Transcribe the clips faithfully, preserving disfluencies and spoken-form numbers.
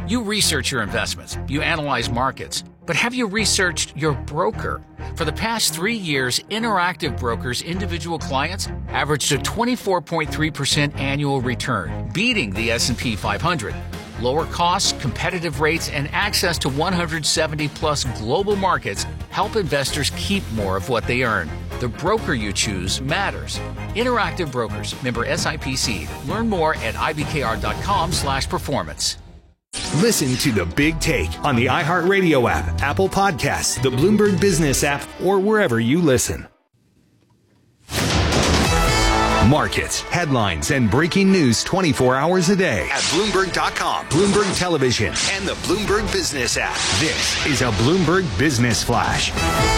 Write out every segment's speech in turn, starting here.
You research your investments, you analyze markets, but have you researched your broker? For the past three years, Interactive Brokers' individual clients averaged a twenty-four point three percent annual return, beating the S and P five hundred. Lower costs, competitive rates, and access to one hundred seventy plus global markets help investors keep more of what they earn. The broker you choose matters. Interactive Brokers, member S I P C. Learn more at ibkr.com slash performance. Listen to The Big Take on the iHeartRadio app, Apple Podcasts, the Bloomberg Business app, or wherever you listen. Markets, headlines, and breaking news twenty-four hours a day at Bloomberg dot com, Bloomberg Television, and the Bloomberg Business app. This is a Bloomberg Business Flash.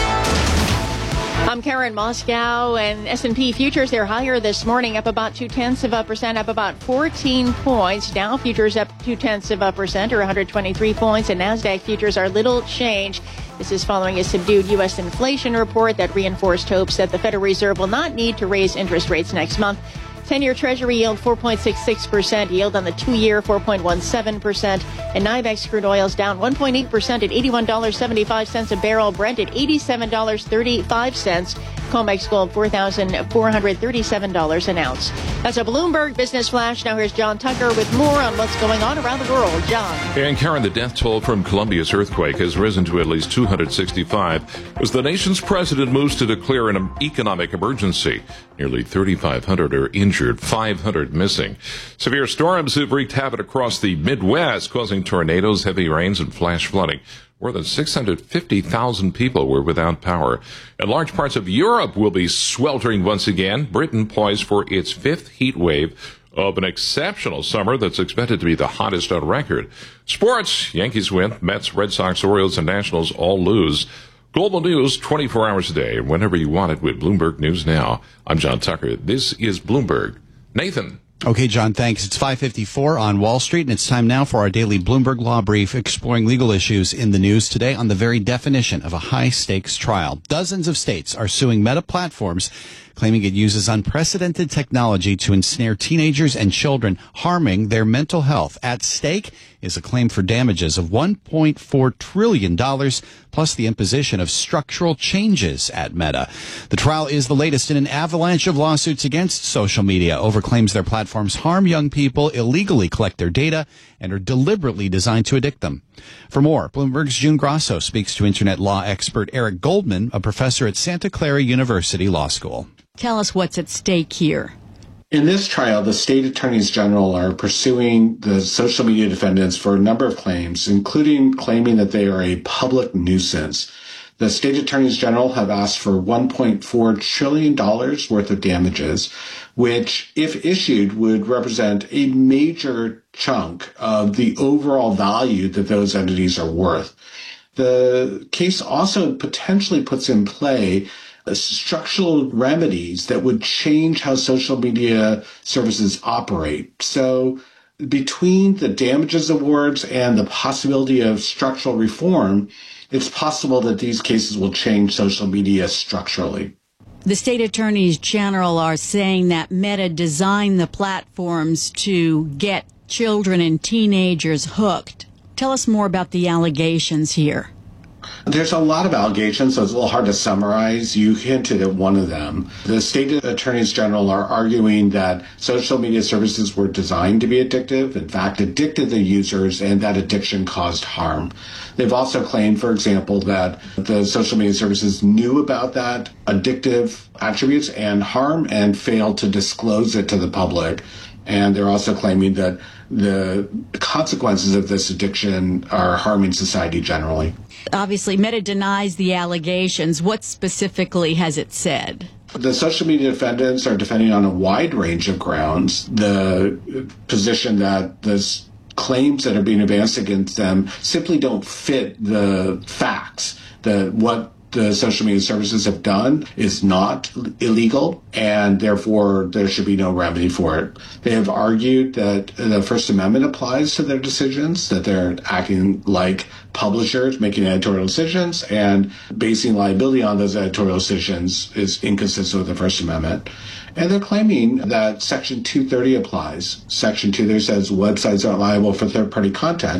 I'm Karen Moscow, and S and P futures, they're higher this morning, up about two-tenths of a percent, up about fourteen points. Dow futures up two-tenths of a percent, or one hundred twenty-three points, and NASDAQ futures are little change. This is following a subdued U S inflation report that reinforced hopes that the Federal Reserve will not need to raise interest rates next month. ten-year Treasury yield four point six six percent, yield on the two-year four point one seven percent, and NYMEX crude oil's down one point eight percent at eighty-one dollars and seventy-five cents a barrel, Brent at eighty-seven dollars and thirty-five cents, COMEX gold four thousand four hundred thirty-seven dollars an ounce. That's a Bloomberg Business Flash. Now here's John Tucker with more on what's going on around the world. John. And Karen, the death toll from Colombia's earthquake has risen to at least two hundred sixty-five as the nation's president moves to declare an economic emergency. Nearly thirty-five hundred are injured, five hundred missing. Severe storms have wreaked havoc across the Midwest, causing tornadoes, heavy rains, and flash flooding. More than six hundred fifty thousand people were without power. And large parts of Europe will be sweltering once again. Britain poised for its fifth heat wave of an exceptional summer that's expected to be the hottest on record. Sports, Yankees win, Mets, Red Sox, Orioles, and Nationals all lose. Global news twenty-four hours a day, whenever you want it with Bloomberg News Now. I'm John Tucker. This is Bloomberg. Nathan. Okay, John, thanks. It's five fifty-four on Wall Street, and it's time now for our daily Bloomberg Law Brief, exploring legal issues in the news today on the very definition of a high-stakes trial. Dozens of states are suing Meta Platforms, claiming it uses unprecedented technology to ensnare teenagers and children, harming their mental health. At stake is a claim for damages of one point four trillion dollars, plus the imposition of structural changes at Meta. The trial is the latest in an avalanche of lawsuits against social media over claims their platforms harm young people, illegally collect their data, and are deliberately designed to addict them. For more, Bloomberg's June Grasso speaks to Internet law expert Eric Goldman, a professor at Santa Clara University Law School. Tell us what's at stake here. In this trial, the state attorneys general are pursuing the social media defendants for a number of claims, including claiming that they are a public nuisance. The state attorneys general have asked for one point four trillion dollars worth of damages, which, if issued, would represent a major chunk of the overall value that those entities are worth. The case also potentially puts in play structural remedies that would change how social media services operate. So between the damages awards and the possibility of structural reform, it's possible that these cases will change social media structurally. The state attorneys general are saying that Meta designed the platforms to get children and teenagers hooked. Tell us more about the allegations here. There's a lot of allegations, so it's a little hard to summarize. You hinted at one of them. The state attorneys general are arguing that social media services were designed to be addictive, in fact, addicted the users, and that addiction caused harm. They've also claimed, for example, that the social media services knew about that addictive attributes and harm and failed to disclose it to the public. And they're also claiming that the consequences of this addiction are harming society generally. Obviously, Meta denies the allegations. What specifically has it said? The social media defendants are defending on a wide range of grounds the position that the claims that are being advanced against them simply don't fit the facts, that what the social media services have done is not illegal, and therefore there should be no remedy for it. They have argued that the First Amendment applies to their decisions, that they're acting like publishers, making editorial decisions, and basing liability on those editorial decisions is inconsistent with the First Amendment. And they're claiming that Section two thirty applies. Section two thirty says websites aren't liable for third-party content.